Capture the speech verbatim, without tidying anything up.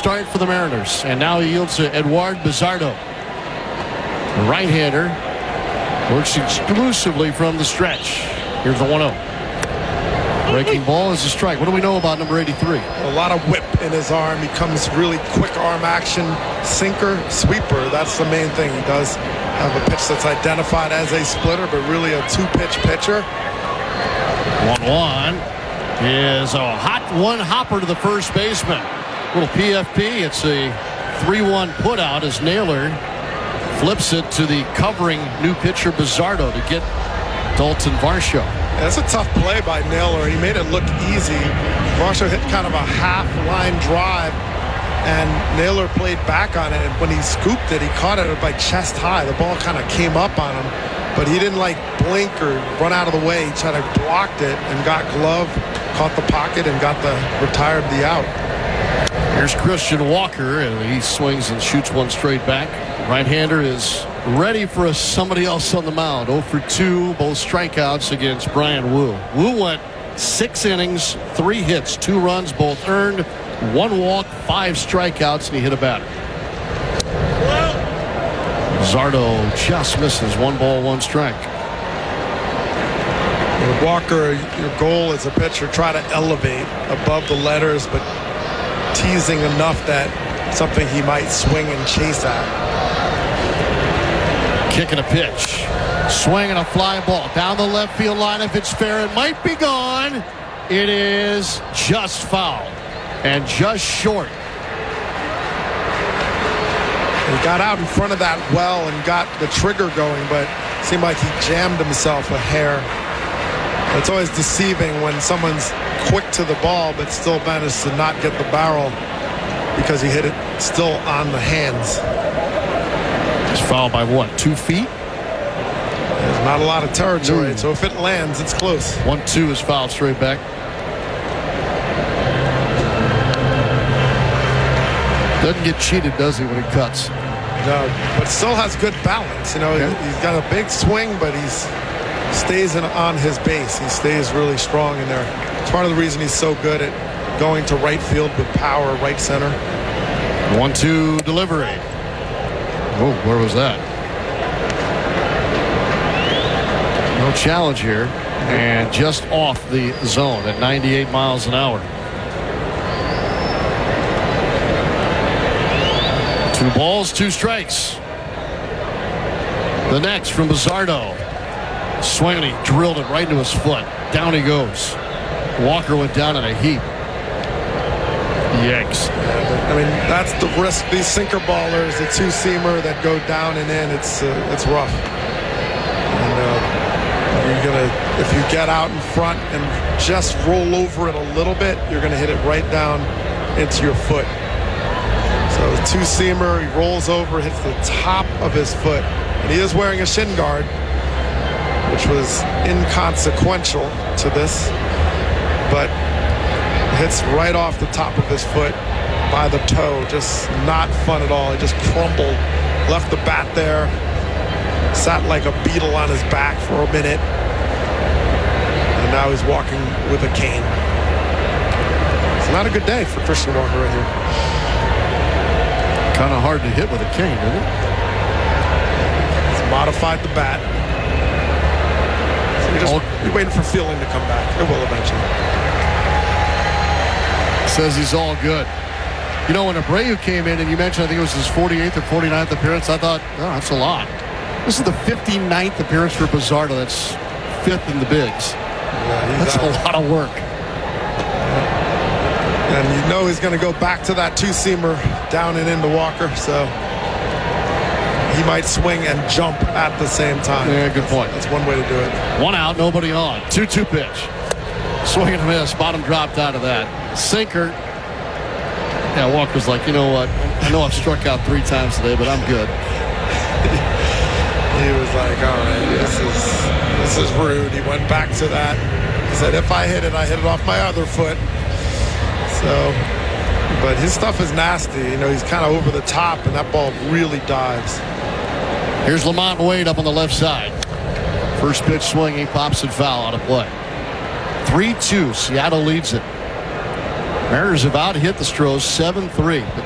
start for the Mariners. And now he yields to Eduard Bizardo. The right-hander works exclusively from the stretch. Here's the one oh. Breaking ball is a strike. What do we know about number eighty-three? A lot of whip in his arm. He comes really quick arm action. Sinker, sweeper. That's the main thing. He does have a pitch that's identified as a splitter, but really a two-pitch pitcher. one one is a hot one hopper to the first baseman. Little P F P. It's a three one put out as Naylor flips it to the covering new pitcher Bizardo to get Dalton Varsho. That's a tough play by Naylor. He made it look easy. Varsho hit kind of a half line drive, and Naylor played back on it. And when he scooped it, he caught it by chest high. The ball kind of came up on him, but he didn't like blink or run out of the way. He tried to blocked it and got glove, caught the pocket, and got the retired the out. Here's Christian Walker, and he swings and shoots one straight back. Right-hander is ready for a somebody else on the mound. oh for two, both strikeouts against Brian Wu. Wu went six innings, three hits, two runs, both earned, one walk, five strikeouts, and he hit a batter. Zardo just misses. One ball, one strike. With Walker, your goal as a pitcher, try to elevate above the letters, but teasing enough that something he might swing and chase at. Kicking a pitch. Swinging a fly ball down the left field line. If it's fair, it might be gone. It is just foul and just short. He got out in front of that well and got the trigger going, but it seemed like he jammed himself a hair. It's always deceiving when someone's quick to the ball but still managed to not get the barrel because he hit it still on the hands. It's fouled by what, two feet? There's not a lot of territory, Ooh. So if it lands, it's close. One two is fouled straight back. Doesn't get cheated, does he, when he cuts? No, but still has good balance. You know, okay. He's got a big swing, but he's stays in, on his base. He stays really strong in there. It's part of the reason he's so good at going to right field with power, right center. one two delivery. Oh, where was that? No challenge here, and just off the zone at ninety-eight miles an hour. Two balls, two strikes. The next from Bizardo. Swinging, he drilled it right into his foot. Down he goes. Walker went down in a heap. Yikes. I mean, that's the risk. These sinker ballers, the two-seamer that go down and in, it's uh, it's rough. And uh, you're gonna, if you get out in front and just roll over it a little bit, you're gonna hit it right down into your foot. So the two-seamer, he rolls over, hits the top of his foot, and he is wearing a shin guard, which was inconsequential to this, but hits right off the top of his foot by the toe. Just not fun at all. He just crumpled, left the bat there, sat like a beetle on his back for a minute, and now he's walking with a cane. It's not a good day for Christian Walker right here. Kind of hard to hit with a cane, isn't it? He's modified the bat. So you're just you're waiting for feeling to come back. It will eventually. Says he's all good. You know, when Abreu came in and you mentioned I think it was his forty-eighth or forty-ninth appearance, I thought, oh, that's a lot. This is the fifty-ninth appearance for Bizardo. That's fifth in the bigs. Yeah, that's a lot of work. And you know he's going to go back to that two-seamer down and into Walker, so he might swing and jump at the same time. Yeah, good point. That's, that's one way to do it. One out, nobody on. two two pitch. Swing and a miss. Bottom dropped out of that. Sinker. Yeah, Walker's like, you know what? I know I've struck out three times today, but I'm good. He was like, all right, this is this is rude. He went back to that. He said, if I hit it, I hit it off my other foot. So, but his stuff is nasty. You know, he's kind of over the top, and that ball really dives. Here's Lamont Wade up on the left side. First pitch swing, he pops it foul out of play. three two, Seattle leads it. Mariners have out hit the Stros seven three.